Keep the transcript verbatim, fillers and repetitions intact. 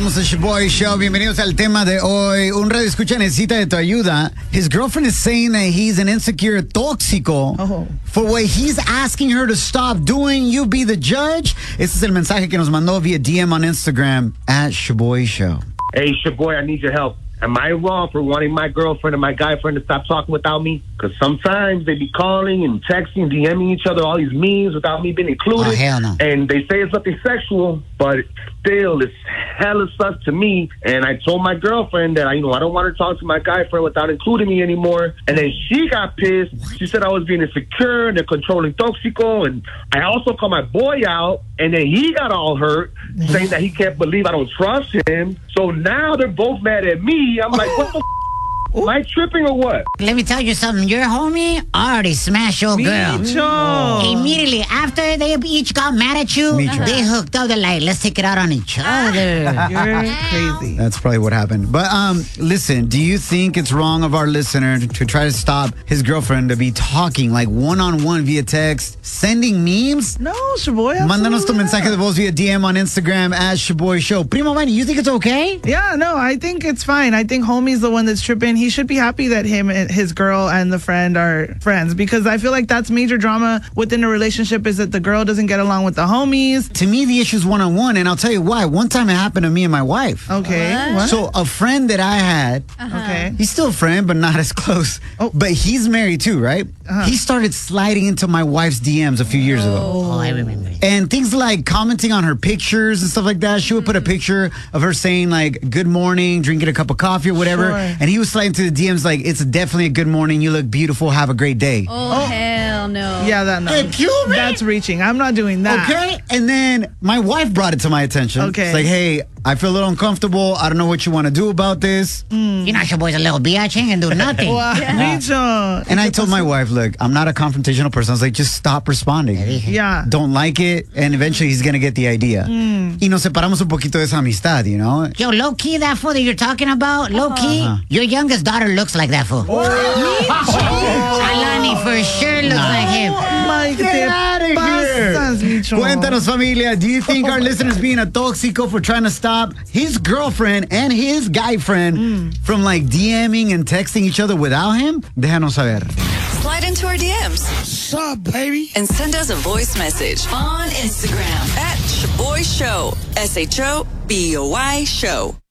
Somos el Shoboy Show. Bienvenidos al tema de hoy. Un radio escucha necesita de tu ayuda. His girlfriend is saying that he's an insecure tóxico oh. for what he's asking her to stop doing. You be the judge. Este es el mensaje que nos mandó via D M on Instagram at Shoboy Show. Hey, Shoboy, I need your help. Am I wrong for wanting my girlfriend and my guy friend to stop talking without me? Because sometimes they be calling and texting, DMing each other all these memes without me being included. Oh, hell no. And they say it's nothing sexual, but still, it's hella sus to me. And I told my girlfriend that I, you know, I don't want her to talk to my guy friend without including me anymore. And then she got pissed. She said I was being insecure and controlling tóxico. And I also called my boy out, and then he got all hurt, saying that he can't believe I don't trust him. So now they're both mad at me. I'm like, what the f***? Am I tripping or what? Let me tell you something. Your homie already smashed your girl. Micho. Immediately after they each got mad at you, Micho. they hooked up. They're like, let's take it out on each other. You're crazy. That's probably what happened. But um, listen, do you think it's wrong of our listener to, to try to stop his girlfriend to be talking like one-on-one via text, sending memes? No, Shoboy. Mándanos tu mensaje de voz via D M on Instagram at Shoboy Show. Primo Manny, you think it's okay? Yeah, no, I think it's fine. I think homie's the one that's tripping. He should be happy that him and his girl and the friend are friends, because I feel like that's major drama within a relationship, is that the girl doesn't get along with the homies. To me, the issue is one-on-one, and I'll tell you why. One time it happened to me and my wife. Okay. What? What? So a friend that I had, Uh-huh. Okay. he's still a friend, but not as close. Oh. But he's married too, right? Uh-huh. He started sliding into my wife's D Ms a few years ago. Oh, I remember. And things like commenting on her pictures and stuff like that. She would put a picture of her saying like, good morning, drinking a cup of coffee or whatever. Sure. And he was sliding to the D Ms like, it's definitely a good morning. You look beautiful. Have a great day. Oh, oh. hell no. Yeah, that no. Hey, cute, man. That's reaching. I'm not doing that. Okay. And then my wife brought it to my attention. Okay. It's like, hey, I feel a little uncomfortable. I don't know what you want to do about this. You know, your boy's a little bitch. He ain't gonna do nothing. Wow. Micho. And I told my wife, look, I'm not a confrontational person. I was like, just stop responding. Yeah. Don't like it. And eventually he's going to get the idea. Mm. Y nos separamos un poquito de esa amistad, you know? Yo, low key, that fool that you're talking about, low key, Uh-huh. your youngest daughter looks like that fool. Alani for sure looks like him. Mike, Get te out of here. pasas, Micho. Cuéntanos, familia. Do you think our listeners being a tóxico for trying to stop his girlfriend and his guy friend Mm. from like DMing and texting each other without him? Déjanos saber. Slide into our D Ms. What's up, baby? And send us a voice message on Instagram at Shoboy Show. S H O B O Y Show.